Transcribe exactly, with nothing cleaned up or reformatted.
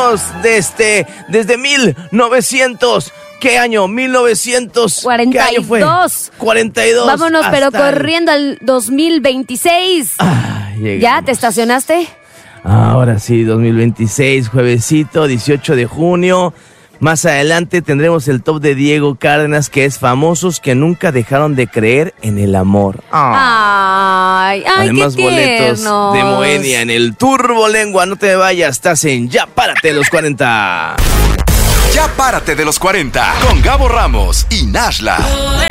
vámonos desde, desde mil novecientos. ¿Qué año? mil novecientos. cuarenta y dos. ¿Qué año fue? cuarenta y dos. Vámonos, pero hasta corriendo al dos mil veintiséis. Ah, ¿Ya te estacionaste? Ahora sí, dos mil veintiséis, juevesito, dieciocho de junio. Más adelante tendremos el top de Diego Cárdenas, que es famosos que nunca dejaron de creer en el amor. Ah. Ay, ay, Además, qué boletos tiernos. de Moenia en el Turbo Lengua. No te vayas, estás en Ya Párate de los cuarenta. Ya Párate de los cuarenta con Gabo Ramos y Nashla.